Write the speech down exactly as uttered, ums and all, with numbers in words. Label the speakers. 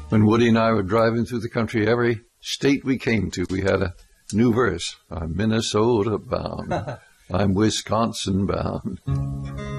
Speaker 1: When Woody and I were driving through the country, every state we came to, we had a new verse. I'm Minnesota bound. I'm Wisconsin bound.